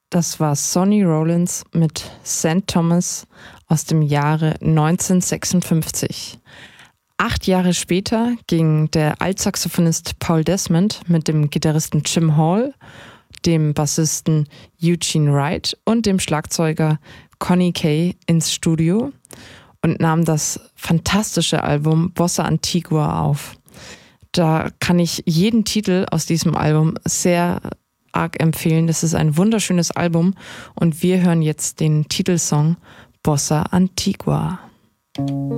Das war Sonny Rollins mit St. Thomas aus dem Jahre 1956. 8 Jahre später ging der Altsaxophonist Paul Desmond mit dem Gitarristen Jim Hall, dem Bassisten Eugene Wright und dem Schlagzeuger Connie Kay ins Studio und nahm das fantastische Album Bossa Antigua auf. Da kann ich jeden Titel aus diesem Album sehr arg empfehlen. Das ist ein wunderschönes Album und wir hören jetzt den Titelsong Bossa Antigua.